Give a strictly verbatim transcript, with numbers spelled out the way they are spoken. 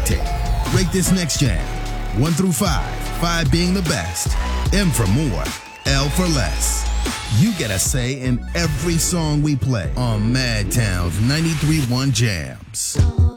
mixtape. Rate this next jam. One through five. Five being the best. M for more. L for less. You get a say in every song we play on Madtown's ninety-three point one Jams.